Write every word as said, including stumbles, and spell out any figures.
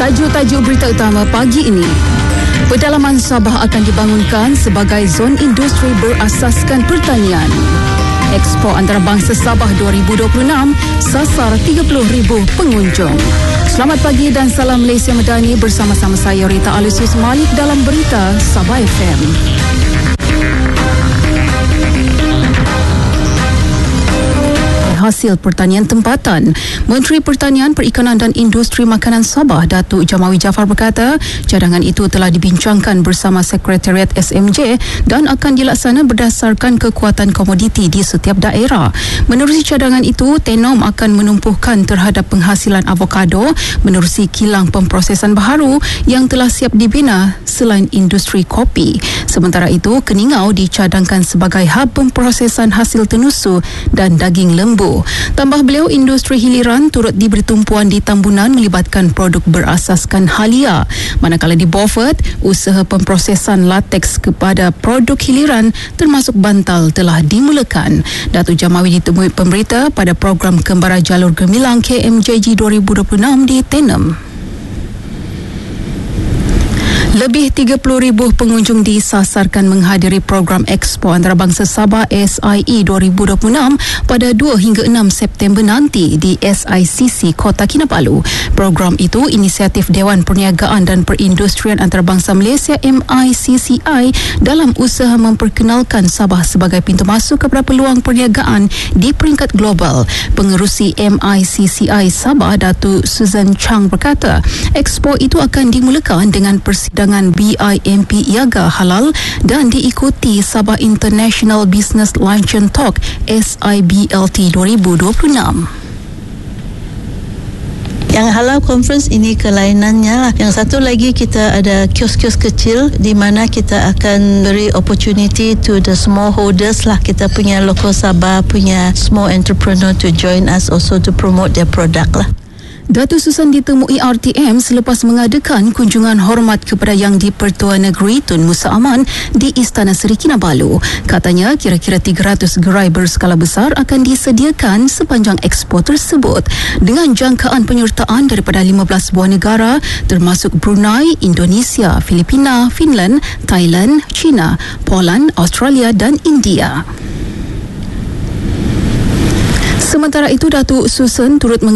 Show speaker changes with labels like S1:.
S1: Tajuk-tajuk berita utama pagi ini. Pedalaman Sabah akan dibangunkan sebagai zon industri berasaskan pertanian. Expo Antarabangsa Sabah dua ribu dua puluh enam sasar tiga puluh ribu pengunjung. Selamat pagi dan salam Malaysia Madani, bersama-sama saya Rita Alusius Malik dalam berita Sabah F M. Hasil pertanian tempatan. Menteri Pertanian, Perikanan dan Industri Makanan Sabah, Datuk Jamawi Jaafar berkata, cadangan itu telah dibincangkan bersama Sekretariat S M J dan akan dilaksana berdasarkan kekuatan komoditi di setiap daerah. Menerusi cadangan itu, Tenom akan menumpukan terhadap penghasilan avokado menerusi kilang pemprosesan baharu yang telah siap dibina selain industri kopi. Sementara itu, Keningau dicadangkan sebagai hub pemprosesan hasil tenusu dan daging lembu. Tambah beliau, industri hiliran turut diberi tumpuan di Tambunan melibatkan produk berasaskan halia. Manakala di Beaufort, usaha pemprosesan lateks kepada produk hiliran termasuk bantal telah dimulakan. Datuk Jamawi ditemui pemberita pada program Kembara Jalur Gemilang K M J G dua ribu dua puluh enam di Tenem. Lebih tiga puluh ribu pengunjung disasarkan menghadiri program Expo Antarabangsa Sabah S I E dua ribu dua puluh enam pada dua hingga enam September nanti di S I C C Kota Kinabalu. Program itu inisiatif Dewan Perniagaan dan Perindustrian Antarabangsa Malaysia M I C C I dalam usaha memperkenalkan Sabah sebagai pintu masuk kepada peluang perniagaan di peringkat global. Pengerusi M I C C I Sabah, Datuk Susan Chang berkata, Expo itu akan dimulakan dengan persidangan dengan B I M P Iaga Halal dan diikuti Sabah International Business Luncheon Talk S I B L T dua ribu dua puluh enam.
S2: Yang halal conference ini kelainannya lah. Yang satu lagi, kita ada kios-kios kecil di mana kita akan beri opportunity to the small holders lah, kita punya local Sabah punya small entrepreneur to join us also to promote their product lah.
S1: Datuk Susan ditemui R T M selepas mengadakan kunjungan hormat kepada Yang di-Pertua Negeri Tun Musa Aman di Istana Seri Kinabalu. Katanya kira-kira tiga ratus gerai berskala besar akan disediakan sepanjang expo tersebut dengan jangkaan penyertaan daripada lima belas buah negara termasuk Brunei, Indonesia, Filipina, Finland, Thailand, China, Poland, Australia dan India. Sementara itu, Datuk Susan turut